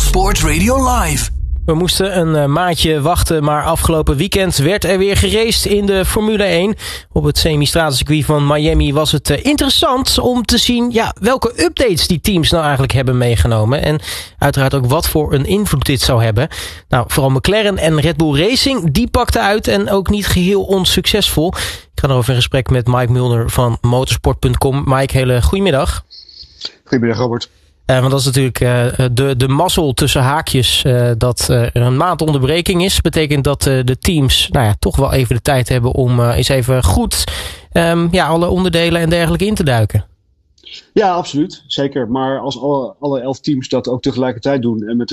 Sport Radio Live. We moesten een maandje wachten, maar afgelopen weekend werd er weer geraced in de Formule 1. Op het semi-stratencircuit van Miami was het interessant om te zien welke updates die teams nou eigenlijk hebben meegenomen. En uiteraard ook wat voor een invloed dit zou hebben. Nou, vooral McLaren en Red Bull Racing, die pakten uit en ook niet geheel onsuccesvol. Ik ga erover in gesprek met Mike Mulder van motorsport.com. Mike, hele goedemiddag. Goedemiddag, Robert. Want dat is natuurlijk de mazzel tussen haakjes dat er een maand onderbreking is. Betekent dat de teams toch wel even de tijd hebben om eens even goed alle onderdelen en dergelijke in te duiken. Ja, absoluut. Zeker. Maar als alle 11 teams dat ook tegelijkertijd doen en met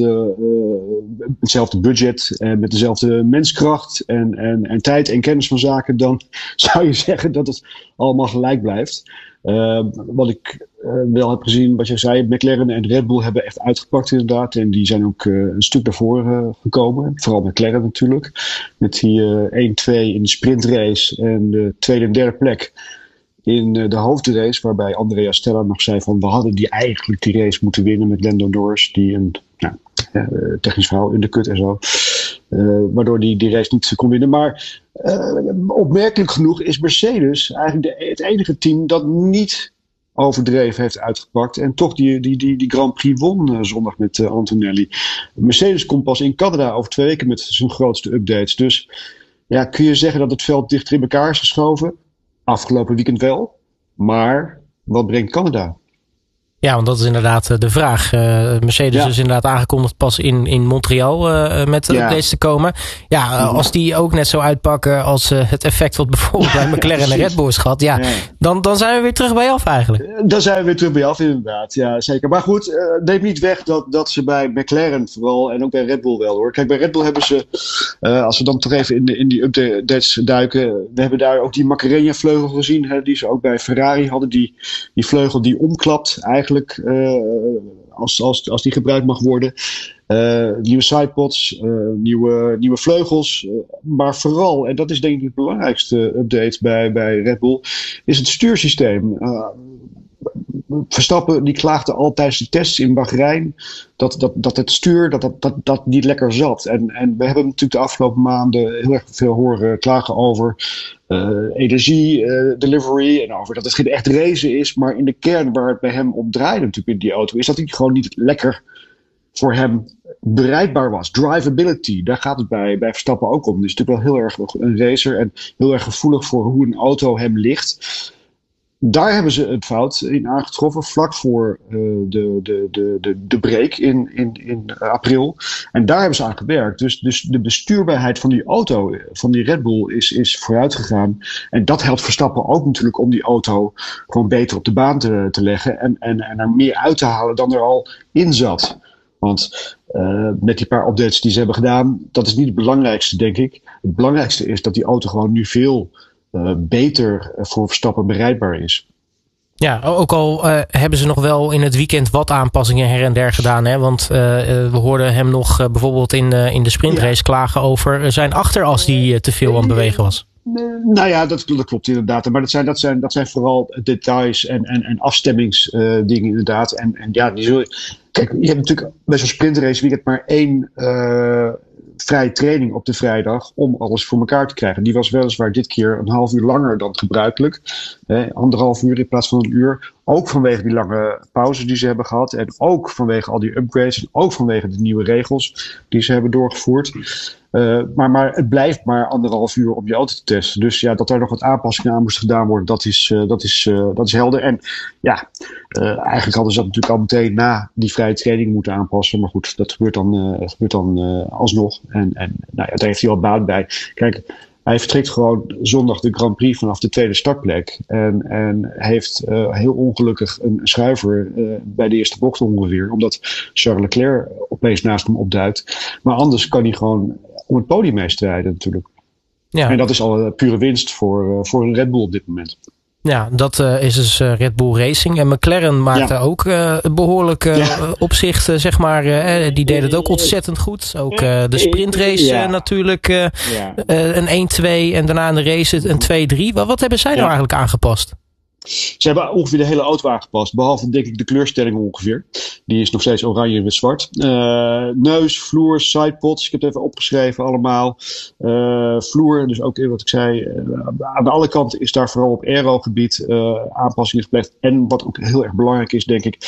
hetzelfde budget en met dezelfde menskracht en tijd en kennis van zaken, dan zou je zeggen dat het allemaal gelijk blijft. Wat ik wel heb gezien, wat je zei, McLaren en Red Bull hebben echt uitgepakt inderdaad. En die zijn ook een stuk naar voren gekomen. Vooral McLaren natuurlijk. Met die 1-2 in de sprintrace en de tweede en derde plek in de hoofdrace. Waarbij Andrea Stella nog zei van we hadden eigenlijk die race moeten winnen met Lando Norris. Die een technisch verhaal, undercut en zo. Waardoor die race niet kon winnen. Maar opmerkelijk genoeg is Mercedes eigenlijk het enige team dat niet overdreven heeft uitgepakt. En toch die Grand Prix won zondag met Antonelli. Mercedes komt pas in Canada over 2 weken met zijn grootste updates. Dus kun je zeggen dat het veld dichter in elkaar is geschoven? Afgelopen weekend wel. Maar wat brengt Canada? Ja, want dat is inderdaad de vraag. Mercedes is inderdaad aangekondigd pas in Montreal met updates te komen. Als die ook net zo uitpakken als het effect wat bijvoorbeeld bij McLaren en Red Bull is gehad. Dan zijn we weer terug bij af eigenlijk. Dan zijn we weer terug bij af inderdaad. Ja, zeker. Maar goed, neem niet weg dat ze bij McLaren vooral en ook bij Red Bull wel hoor. Kijk, bij Red Bull hebben ze, als we dan toch even in die updates duiken. We hebben daar ook die Macarena vleugel gezien. Die ze ook bij Ferrari hadden. Die vleugel die omklapt eigenlijk. Als die gebruikt mag worden. Nieuwe sidepods, nieuwe vleugels. Maar vooral, en dat is denk ik het belangrijkste update bij Red Bull, is het stuursysteem. Verstappen die klaagde al tijdens de tests in Bahrein dat het stuur dat niet lekker zat. En we hebben natuurlijk de afgelopen maanden heel erg veel horen klagen over energie, delivery en over dat het geen echt racen is. Maar in de kern waar het bij hem om draaide natuurlijk in die auto is dat hij gewoon niet lekker voor hem bereikbaar was. Drivability, daar gaat het bij Verstappen ook om. Hij is natuurlijk wel heel erg een racer en heel erg gevoelig voor hoe een auto hem ligt. Daar hebben ze het fout in aangetroffen vlak voor de break in april. En daar hebben ze aan gewerkt. Dus de bestuurbaarheid van die auto, van die Red Bull, is vooruit gegaan. En dat helpt Verstappen ook natuurlijk om die auto gewoon beter op de baan te leggen. En er meer uit te halen dan er al in zat. Want met die paar updates die ze hebben gedaan, dat is niet het belangrijkste, denk ik. Het belangrijkste is dat die auto gewoon nu veel beter voor Verstappen bereikbaar is. Ja, ook al hebben ze nog wel in het weekend wat aanpassingen her en der gedaan. Hè? Want we hoorden hem nog bijvoorbeeld in de sprintrace klagen over zijn achteras die te veel aan het bewegen was. Nou ja, dat klopt inderdaad. Maar dat zijn vooral details en afstemmingsdingen inderdaad. En die zullen. Kijk, je hebt natuurlijk bij zo'n sprintrace weekend maar 1 vrije training op de vrijdag om alles voor elkaar te krijgen. Die was weliswaar dit keer een half uur langer dan gebruikelijk. 1,5 uur in plaats van 1 uur. Ook vanwege die lange pauzes die ze hebben gehad. En ook vanwege al die upgrades. En ook vanwege de nieuwe regels die ze hebben doorgevoerd. Maar het blijft maar 1,5 uur om je auto te testen. Dus dat er nog wat aanpassingen aan moesten gedaan worden, dat is helder. En eigenlijk hadden ze dat natuurlijk al meteen na die vrije training moeten aanpassen. Maar goed, dat gebeurt dan alsnog. En daar heeft hij wel baat bij. Kijk, hij vertrekt gewoon zondag de Grand Prix vanaf de tweede startplek. En heeft heel ongelukkig een schuiver bij de eerste bocht ongeveer. Omdat Charles Leclerc opeens naast hem opduikt. Maar anders kan hij gewoon om het podium mee strijden natuurlijk. Ja. En dat is al pure winst voor een Red Bull op dit moment. Ja, dat is dus Red Bull Racing. En McLaren maakte ook behoorlijk opzicht, zeg maar. Die deden het ook ontzettend goed. Ook de sprintrace natuurlijk. Een 1-2 en daarna in de race een 2-3. Wat hebben zij nou eigenlijk aangepast? Ze hebben ongeveer de hele auto aangepast. Behalve, denk ik, de kleurstelling ongeveer. Die is nog steeds oranje met zwart. Neus, vloer, sidepods. Ik heb het even opgeschreven allemaal. Vloer, dus ook wat ik zei. Aan alle kanten is daar vooral op aerogebied aanpassingen gepleegd. En wat ook heel erg belangrijk is, denk ik.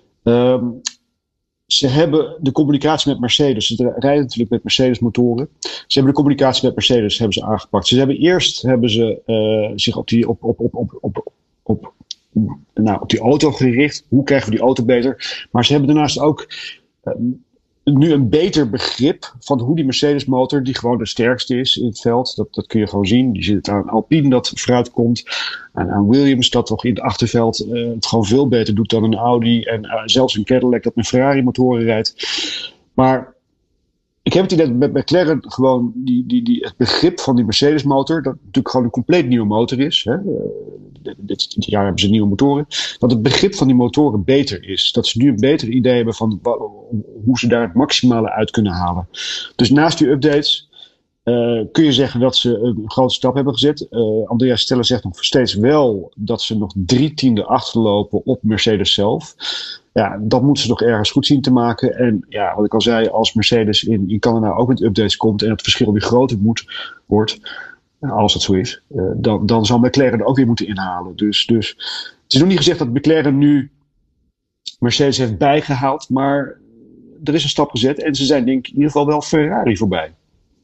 Ze hebben de communicatie met Mercedes. Ze rijden natuurlijk met Mercedes motoren. Ze hebben de communicatie met Mercedes aangepakt. Ze hebben zich op die auto gericht. Hoe krijgen we die auto beter? Maar ze hebben daarnaast ook nu een beter begrip van hoe die Mercedes motor, die gewoon de sterkste is in het veld. Dat kun je gewoon zien. Je ziet het aan Alpine dat vooruit komt. En aan Williams dat toch in het achterveld het gewoon veel beter doet dan een Audi. En zelfs een Cadillac dat met Ferrari motoren rijdt. Maar ik heb het idee dat met McLaren gewoon het begrip van die Mercedes motor, dat natuurlijk gewoon een compleet nieuwe motor is. Hè. Dit jaar hebben ze nieuwe motoren. Dat het begrip van die motoren beter is. Dat ze nu een beter idee hebben van hoe ze daar het maximale uit kunnen halen. Dus naast die updates kun je zeggen dat ze een grote stap hebben gezet. Andreas Stella zegt nog steeds wel dat ze nog 3/10 achterlopen op Mercedes zelf. Ja, dat moeten ze nog ergens goed zien te maken. En ja, wat ik al zei, als Mercedes in Canada ook met updates komt en het verschil weer groter wordt, als dat zo is, dan zal McLaren er ook weer moeten inhalen. Dus het is nog niet gezegd dat McLaren nu Mercedes heeft bijgehaald, maar er is een stap gezet en ze zijn denk ik in ieder geval wel Ferrari voorbij.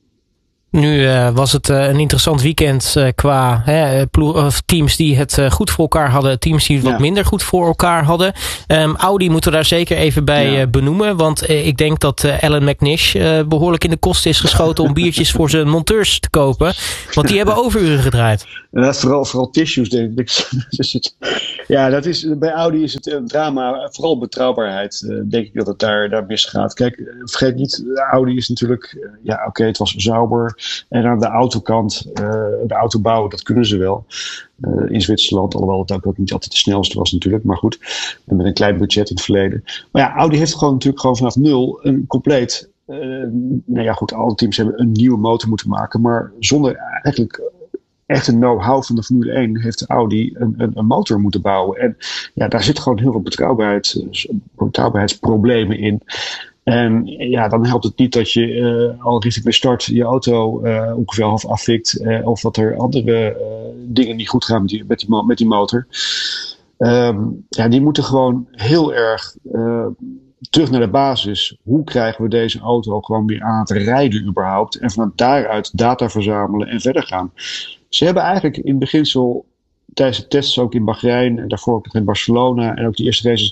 Nu was het een interessant weekend qua teams die het goed voor elkaar hadden. Teams die het wat minder goed voor elkaar hadden. Audi moeten we daar zeker even bij benoemen. Want ik denk dat Alan McNish behoorlijk in de kosten is geschoten om biertjes voor zijn monteurs te kopen. Want die hebben overuren gedraaid. Vooral tissues, denk ik. Ja, bij Audi is het een drama. Vooral betrouwbaarheid, denk ik dat het daar misgaat. Kijk, vergeet niet, Audi is natuurlijk, het was sauber. En aan de autokant, de auto bouwen, dat kunnen ze wel. In Zwitserland, alhoewel het ook niet altijd de snelste was natuurlijk. Maar goed, en met een klein budget in het verleden. Maar ja, Audi heeft natuurlijk gewoon vanaf nul een compleet. Alle teams hebben een nieuwe motor moeten maken. Maar zonder eigenlijk echt een know-how van de Formule 1 heeft Audi een motor moeten bouwen. En ja, daar zit gewoon heel veel betrouwbaarheidsproblemen in. En ja, dan helpt het niet dat je al richting de start je auto ongeveer half afvikt. Of dat er andere dingen niet goed gaan met die motor. Die moeten gewoon heel erg terug naar de basis. Hoe krijgen we deze auto gewoon weer aan het rijden überhaupt? En vanuit daaruit data verzamelen en verder gaan. Ze hebben eigenlijk in beginsel tijdens de tests ook in Bahrein en daarvoor ook in Barcelona en ook de eerste races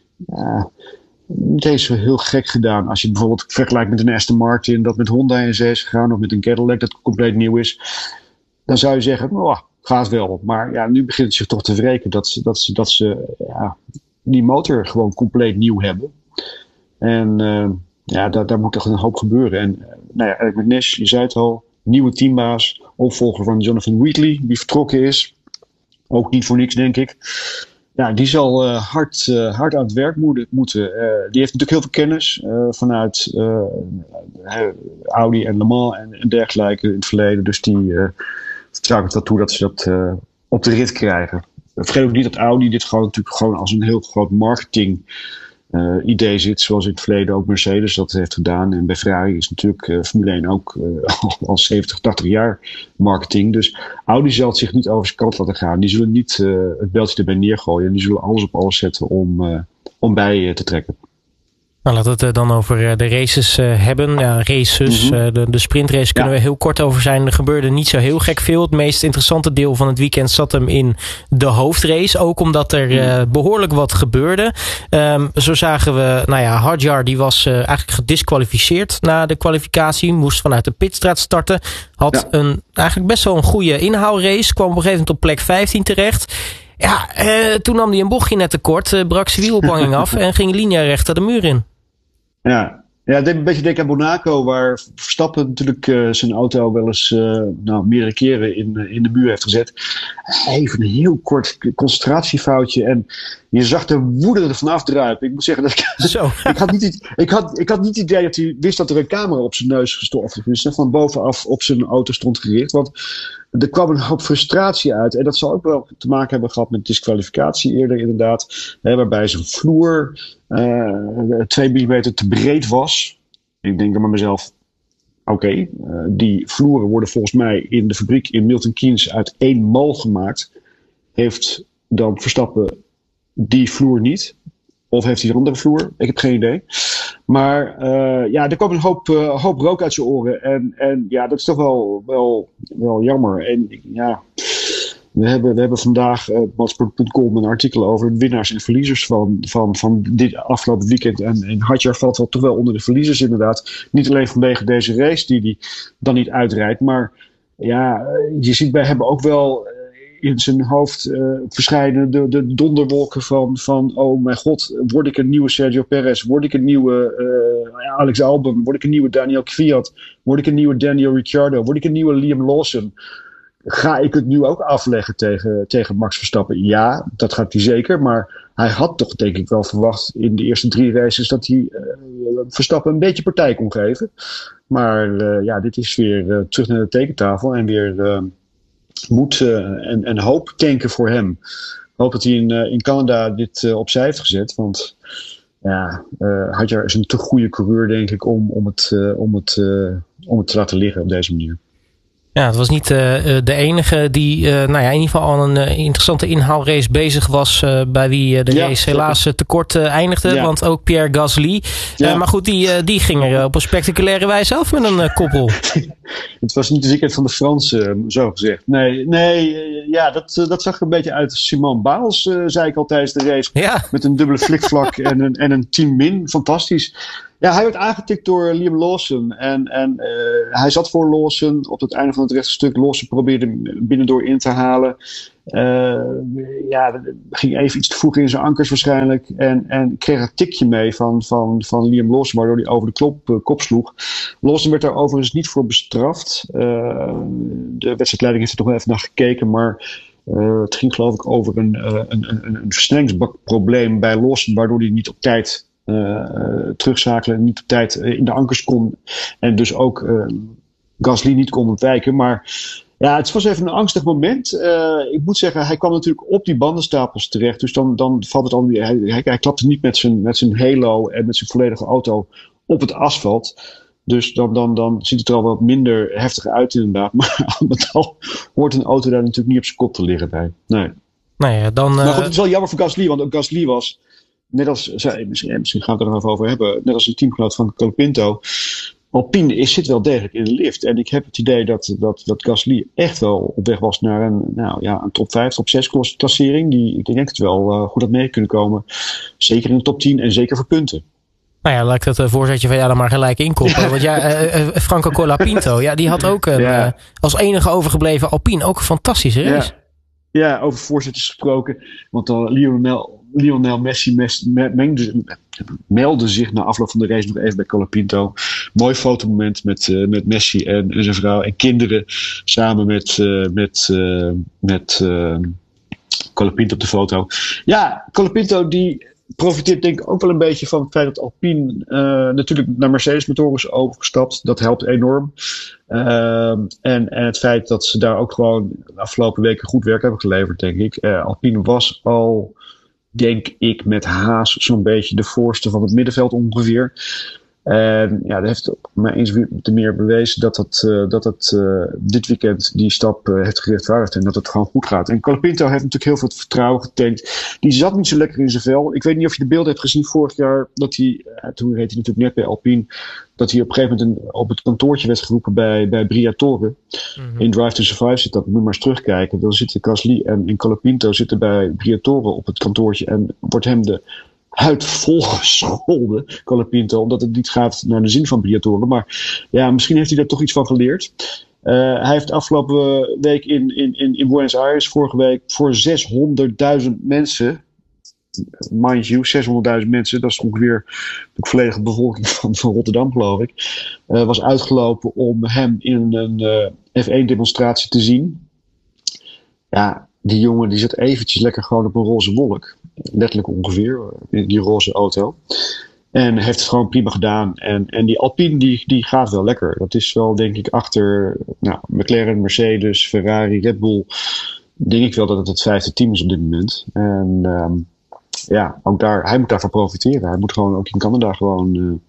niet eens zo heel gek gedaan. Als je bijvoorbeeld vergelijkt met een Aston Martin dat met Honda in zee is gegaan of met een Cadillac dat compleet nieuw is, dan zou je zeggen, gaat wel. Maar ja, nu begint het zich toch te wreken dat ze die motor gewoon compleet nieuw hebben. En daar moet toch een hoop gebeuren. En Eric McNish, je zei het al, nieuwe teambaas, opvolger van Jonathan Wheatley, die vertrokken is. Ook niet voor niks, denk ik. Ja, die zal hard aan het werk moeten. Die heeft natuurlijk heel veel kennis vanuit Audi en Le Mans en dergelijke in het verleden. Dus die vertrouw ik wel toe dat ze dat op de rit krijgen. Vergeet ook niet dat Audi dit natuurlijk gewoon als een heel groot marketing idee zit, zoals in het verleden ook Mercedes dat heeft gedaan. En bij Ferrari is natuurlijk Formule 1 ook al 70, 80 jaar marketing. Dus Audi zal het zich niet over zijn kant laten gaan. Die zullen niet het beltje erbij neergooien. En die zullen alles op alles zetten om bij te trekken. Nou, laten we het dan over de races hebben. Ja, races, de sprintrace kunnen we heel kort over zijn. Er gebeurde niet zo heel gek veel. Het meest interessante deel van het weekend zat hem in de hoofdrace. Ook omdat er behoorlijk wat gebeurde. Zo zagen we, Hadjar die was eigenlijk gedisqualificeerd na de kwalificatie. Moest vanuit de pitstraat starten. Had eigenlijk best wel een goede inhaalrace. Kwam op een gegeven moment op plek 15 terecht. Ja, toen nam hij een bochtje net te kort, brak zijn wielophanging af en ging linearecht de muur in. Ja, het deed een beetje denken aan Monaco, waar Verstappen natuurlijk zijn auto wel eens meerdere keren in de muur heeft gezet. Even een heel kort concentratiefoutje en je zag de woede ervan afdruipen. Ik moet zeggen dat ik had niet het idee dat hij wist dat er een camera op zijn neus gestoft is, van bovenaf op zijn auto stond gericht. Want er kwam een hoop frustratie uit. En dat zal ook wel te maken hebben gehad met disqualificatie eerder inderdaad. Waarbij zijn vloer 2 millimeter te breed was. Ik denk dan bij mezelf, oké, die vloeren worden volgens mij in de fabriek in Milton Keynes uit 1 mol gemaakt. Heeft dan Verstappen die vloer niet? Of heeft hij een andere vloer? Ik heb geen idee. Maar er kwam een hoop rook uit zijn oren. En ja, dat is toch wel jammer. En ja, we hebben vandaag op Motorsport.com een artikel over de winnaars en verliezers van dit afgelopen weekend. En Hadjar valt wel toch wel onder de verliezers inderdaad. Niet alleen vanwege deze race die hij dan niet uitrijdt. Maar ja, je ziet bij hem ook wel in zijn hoofd verschijnen de donderwolken van oh mijn god, word ik een nieuwe Sergio Perez, word ik een nieuwe Alex Albon, word ik een nieuwe Daniel Kvyat, word ik een nieuwe Daniel Ricciardo, word ik een nieuwe Liam Lawson. Ga ik het nu ook afleggen tegen Max Verstappen? Ja, dat gaat hij zeker, maar hij had toch denk ik wel verwacht in de eerste 3 races dat hij Verstappen een beetje partij kon geven. Maar dit is weer terug naar de tekentafel en weer moed en hoop tanken voor hem. Ik hoop dat hij in Canada dit opzij heeft gezet. Want ja, Hadjar is een te goede coureur, denk ik, om het te laten liggen op deze manier. Ja, het was niet de enige die in ieder geval al een interessante inhaalrace bezig was. Bij wie de race helaas tekort eindigde. Ja. Want ook Pierre Gasly. Ja. Maar goed, die ging er op een spectaculaire wijze af met een koppel. Het was niet de zekerheid van de Fransen, zo gezegd. Nee, dat zag er een beetje uit. Simone Biles, zei ik al tijdens de race. Ja. Met een dubbele flikvlak en een team min. Fantastisch. Ja, hij werd aangetikt door Liam Lawson. En hij zat voor Lawson op het einde van het rechte stuk. Lawson probeerde binnendoor in te halen. Ging even iets te vroeg in zijn ankers waarschijnlijk. En kreeg een tikje mee van Liam Lawson, waardoor hij over de kop sloeg. Lawson werd daar overigens niet voor bestraft. De wedstrijdleiding heeft er toch wel even naar gekeken, maar het ging geloof ik over een versnellingsbakprobleem bij Lawson, waardoor hij niet op tijd terugschakelen en niet op tijd in de ankers kon. En dus ook Gasly niet kon ontwijken. Maar ja, het was even een angstig moment. Ik moet zeggen, hij kwam natuurlijk op die bandenstapels terecht. Dus dan valt het al. Hij klapte niet met zijn halo en met zijn volledige auto op het asfalt. Dus dan ziet het er al wat minder heftig uit inderdaad. Maar al met al hoort een auto daar natuurlijk niet op zijn kop te liggen bij. Nee. Maar goed, het is wel jammer voor Gasly, want ook Gasly was, net als, misschien gaan we het er nog even over hebben, net als een teamgenoot van Colapinto, Alpine zit wel degelijk in de lift. En ik heb het idee dat Gasly echt wel op weg was naar een top 5, top 6 klassering. Ik denk het wel goed had mee kunnen komen. Zeker in de top 10 en zeker voor punten. Nou ja, laat ik dat voorzetje van dan maar gelijk inkoppelen. Want Franco Colapinto, die had ook als enige overgebleven Alpine ook een fantastische race. Ja, over voorzetjes gesproken. Want Lionel Messi meldde zich na afloop van de race nog even bij Colapinto. Mooi fotomoment met Messi en zijn vrouw en kinderen samen met Colapinto op de foto. Ja, Colapinto die profiteert denk ik ook wel een beetje van het feit dat Alpine natuurlijk naar Mercedes motoren is overgestapt. Dat helpt enorm. En het feit dat ze daar ook gewoon de afgelopen weken goed werk hebben geleverd, denk ik. Alpine was al, denk ik, met Haas zo'n beetje de voorste van het middenveld ongeveer. En dat heeft maar eens te meer bewezen dat het dit weekend die stap heeft gerechtvaardigd en dat het gewoon goed gaat. En Colapinto heeft natuurlijk heel veel vertrouwen getankt. Die zat niet zo lekker in zijn vel. Ik weet niet of je de beelden hebt gezien vorig jaar, dat hij, toen reed hij natuurlijk net bij Alpine, dat hij op een gegeven moment op het kantoortje werd geroepen bij Briatore. Mm-hmm. In Drive to Survive zit dat, moet maar eens terugkijken. Dan zitten Gasly en Colapinto zitten bij Briatore op het kantoortje en wordt hem de huid volgescholden, Colapinto, omdat het niet gaat naar de zin van Briatore. Maar ja, misschien heeft hij daar toch iets van geleerd. Hij heeft afgelopen week in Buenos Aires, vorige week, voor 600.000 mensen, mind you, 600.000 mensen, dat is ongeveer de volledige bevolking van Rotterdam, geloof ik, was uitgelopen om hem in een F1-demonstratie te zien. Ja, die jongen die zit eventjes lekker gewoon op een roze wolk. Letterlijk ongeveer, in die roze auto. En heeft het gewoon prima gedaan. En die Alpine die gaat wel lekker. Dat is wel denk ik achter McLaren, Mercedes, Ferrari, Red Bull. Denk ik wel dat het 5e team is op dit moment. En ook hij moet daarvan profiteren. Hij moet gewoon ook in Canada gewoon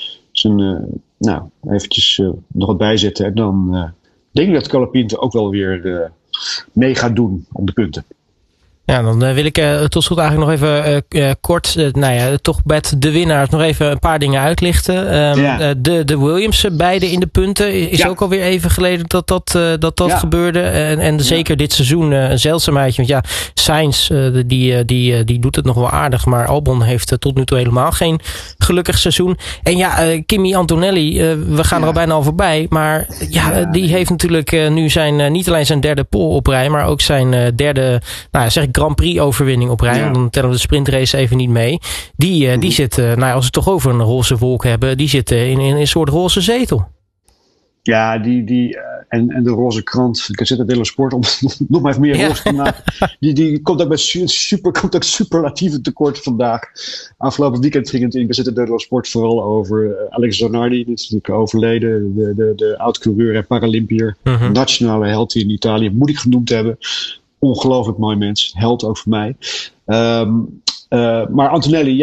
eventjes nog wat bijzetten. En dan denk ik dat Colapinto ook wel weer mee gaat doen om de punten. Ja, dan wil ik tot slot eigenlijk nog even kort, toch met de winnaars nog even een paar dingen uitlichten. De Williams beide in de punten. Is ook alweer even geleden dat gebeurde. En zeker dit seizoen een zeldzaamheidje. Want Sainz die doet het nog wel aardig. Maar Albon heeft tot nu toe helemaal geen gelukkig seizoen. En Kimi Antonelli, we gaan er al bijna al voorbij. Maar die heeft natuurlijk nu niet alleen zijn derde pole op rij. Maar ook zijn derde, Grand Prix overwinning op rij. Dan tellen we de sprintrace even niet mee. Die zit, als we het toch over een roze wolk hebben, die zit in een soort roze zetel. Ja, en de roze krant, ik zet het hele sport om nog maar even meer roze te maken. Die komt ook met superlatieve tekort vandaag. Afgelopen weekend ging het in Gazzetta dello Sport vooral over Alex Zanardi. Die is natuurlijk overleden, de oud-coureur en Paralympiër. Nationale held in Italië, moet ik genoemd hebben. Ongelooflijk mooi mens. Held ook voor mij. Maar Antonelli,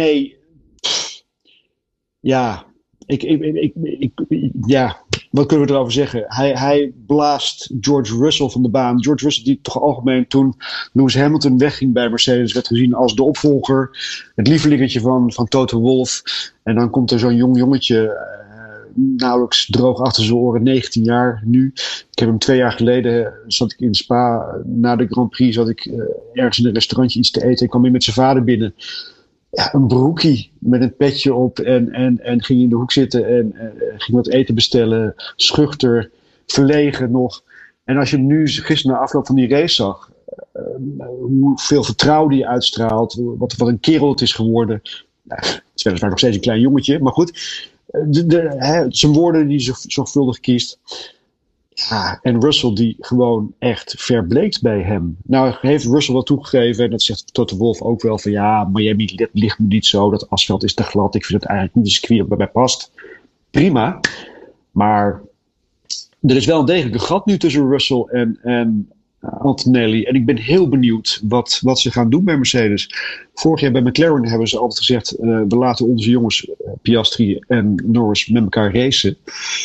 wat kunnen we erover zeggen? Hij blaast George Russell van de baan. George Russell die toch algemeen toen Lewis Hamilton wegging bij Mercedes werd gezien als de opvolger. Het lievelingetje van Toto Wolff. En dan komt er zo'n jong jongetje nauwelijks droog achter zijn oren, 19 jaar nu. Ik heb hem 2 jaar geleden, zat ik in Spa, na de Grand Prix, zat ik ergens in een restaurantje iets te eten. Ik kwam weer met zijn vader binnen. Ja, een broekie met een petje op en ging in de hoek zitten en ging wat eten bestellen. Schuchter, verlegen nog. En als je hem nu gisteren na afloop van die race zag, hoeveel vertrouwen hij uitstraalt, wat een kerel het is geworden. Het is weliswaar nog steeds een klein jongetje, maar goed. Zijn woorden die zorgvuldig kiest. Ja, en Russell die gewoon echt verbleekt bij hem. Nou heeft Russell wel toegegeven, en dat zegt Toto Wolff ook wel, van Miami dat ligt me niet zo, dat asfalt is te glad, ik vind het eigenlijk niet een circuit dat bij mij past. Prima, maar er is wel een degelijk een gat nu tussen Russell en Antonelli. En ik ben heel benieuwd wat ze gaan doen bij Mercedes. Vorig jaar bij McLaren hebben ze altijd gezegd, we laten onze jongens Piastri en Norris met elkaar racen.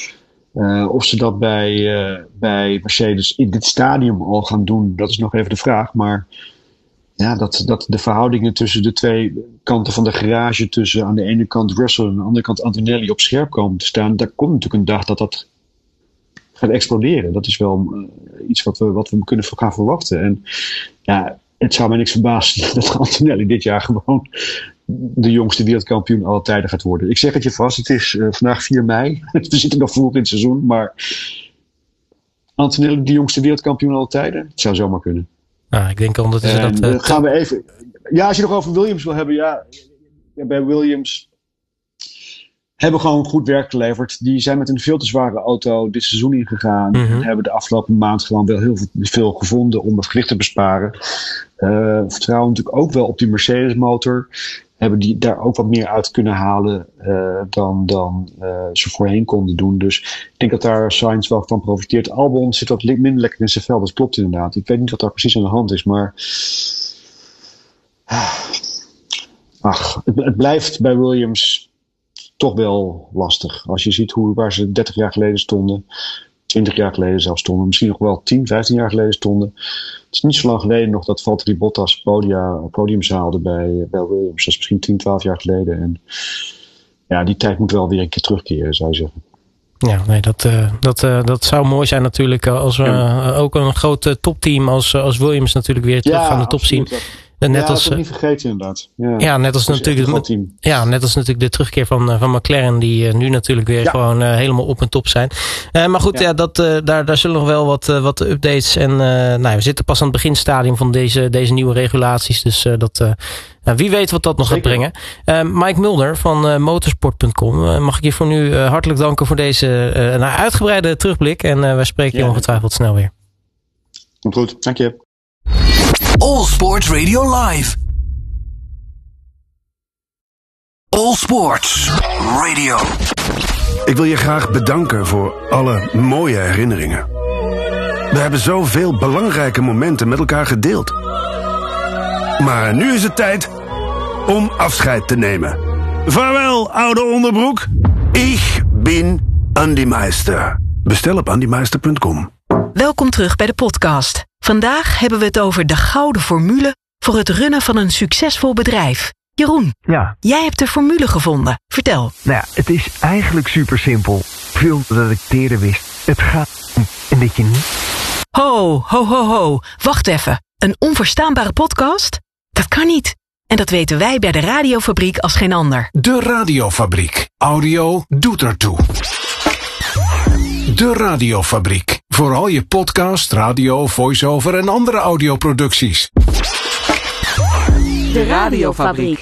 Of ze dat bij Mercedes in dit stadium al gaan doen, dat is nog even de vraag. Maar dat de verhoudingen tussen de twee kanten van de garage, tussen aan de ene kant Russell en aan de andere kant Antonelli op scherp komen te staan, daar komt natuurlijk een dag dat gaat exploderen. Dat is wel iets wat we kunnen gaan verwachten. En het zou mij niks verbazen dat Antonelli dit jaar gewoon de jongste wereldkampioen aller tijden gaat worden. Ik zeg het je vast, het is vandaag 4 mei. We zitten nog vroeg in het seizoen, maar Antonelli de jongste wereldkampioen aller tijden? Het zou zomaar kunnen. Ik denk ondertussen dat... gaan we even... Ja, als je nog over Williams wil hebben, bij Williams hebben gewoon goed werk geleverd. Die zijn met een veel te zware auto dit seizoen ingegaan. En hebben de afgelopen maand gewoon wel heel veel gevonden om het gewicht te besparen. Vertrouwen natuurlijk ook wel op die Mercedes motor. Hebben die daar ook wat meer uit kunnen halen dan ze voorheen konden doen. Dus ik denk dat daar Sainz wel van profiteert. Albon zit wat minder lekker in zijn vel. Dat klopt inderdaad. Ik weet niet wat daar precies aan de hand is. Maar het blijft bij Williams toch wel lastig. Als je ziet waar ze 30 jaar geleden stonden, 20 jaar geleden zelfs stonden, misschien nog wel 10, 15 jaar geleden stonden. Het is niet zo lang geleden nog dat Valtteri Bottas podiums haalde bij Williams. Dat is misschien 10, 12 jaar geleden. En die tijd moet wel weer een keer terugkeren, zou je zeggen. Ja, nee, dat zou mooi zijn natuurlijk als we ook een groot topteam als Williams natuurlijk weer terug aan de top zien. Dat is niet vergeten inderdaad. Net als natuurlijk de terugkeer van McLaren, die nu natuurlijk weer gewoon helemaal op en top zijn. Maar goed, daar zullen nog wel wat updates. En we zitten pas aan het beginstadium van deze nieuwe regulaties. Dus wie weet wat dat nog gaat brengen. Mike Mulder van motorsport.com. Mag ik je voor nu hartelijk danken voor deze uitgebreide terugblik. En wij spreken je ongetwijfeld snel weer. Komt goed, dank je. All Sports Radio Live. All Sports Radio. Ik wil je graag bedanken voor alle mooie herinneringen. We hebben zoveel belangrijke momenten met elkaar gedeeld. Maar nu is het tijd om afscheid te nemen. Vaarwel, oude onderbroek. Ik ben Andy Meister. Bestel op andymeister.com. Welkom terug bij de podcast. Vandaag hebben we het over de gouden formule voor het runnen van een succesvol bedrijf. Jeroen, jij hebt de formule gevonden. Vertel. Nou ja, het is eigenlijk super simpel. Veel dat ik eerder wist. Het gaat om en dat je niet... Ho. Wacht even. Een onverstaanbare podcast? Dat kan niet. En dat weten wij bij de Radiofabriek als geen ander. De Radiofabriek. Audio doet ertoe. De Radiofabriek. Voor al je podcast, radio, voice-over en andere audioproducties. De Radiofabriek.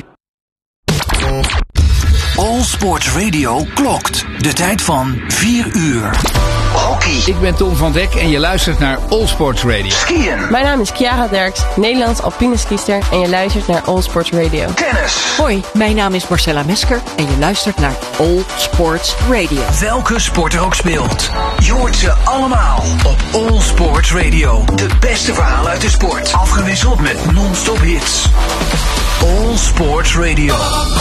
All Sports Radio klokt. De tijd van 4 uur. Hockey. Ik ben Tom van Dek en je luistert naar All Sports Radio. Skiën. Mijn naam is Chiara Derks, Nederlands alpineskiester en je luistert naar All Sports Radio. Tennis. Hoi, mijn naam is Marcella Mesker en je luistert naar All Sports Radio. Welke sport er ook speelt. Je hoort ze allemaal op All Sports Radio. De beste verhalen uit de sport. Afgewisseld met non-stop hits. All Sports Radio.